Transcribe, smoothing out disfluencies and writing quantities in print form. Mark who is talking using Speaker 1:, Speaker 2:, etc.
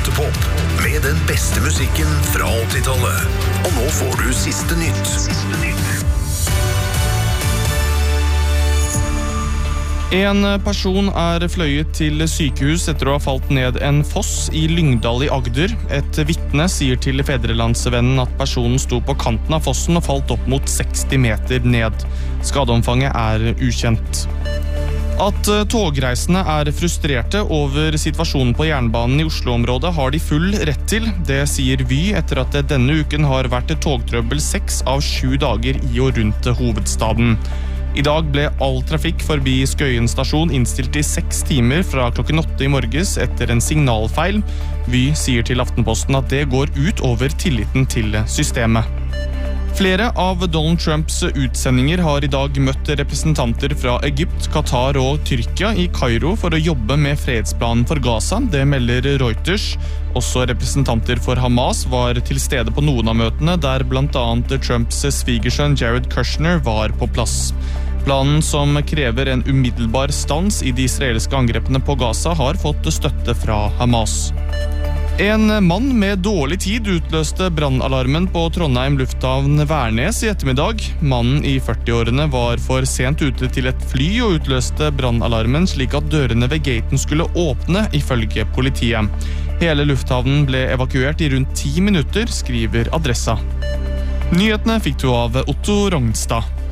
Speaker 1: Aftepop med den beste musikken fra 80-tallet. Og nå får du siste nytt.
Speaker 2: En person fløyet til sykehus etter å ha falt ned en foss i Lyngdal i Agder. Et vitne sier til Fedrelandsvennen at personen sto på kanten av fossen og falt opp mot 60 meter ned. Skadeomfanget ukjent. At togreisende frustrerte over situasjonen på jernbanen i Oslo-området har de full rett til. Det sier Vy etter at det denne uken har vært togtrøbbel 6 av 7 dager i og rundt hovedstaden. I dag ble all trafikk forbi Skøyen stasjon innstilt i 6 timer fra klokken 8 i morges etter en signalfeil. Vy sier til Aftenposten at det går ut over tilliten til systemet. Flere av Donald Trumps utsendinger har i dag møtt representanter fra Egypt, Qatar og Tyrkia i Kairo for å jobbe med fredsplanen for Gaza. Det melder Reuters. Også representanter for Hamas var til stede på noen av møtene, der blant annet Trumps svigersønn Jared Kushner var på plass. Planen som krever en umiddelbar stans i de israelske angrepene på Gaza har fått støtte fra Hamas. En mann med dårlig tid utløste brannalarmen på Trondheim lufthavn Værnes i ettermiddag. Mannen i 40-årene var for sent ute til et fly og utløste brannalarmen slik at dørene ved gaten skulle åpne, ifølge politiet. Hele lufthavnen ble evakuert i rundt 10 minutter, skriver Adressa. Nyhetene fikk du av Otto Rognstad.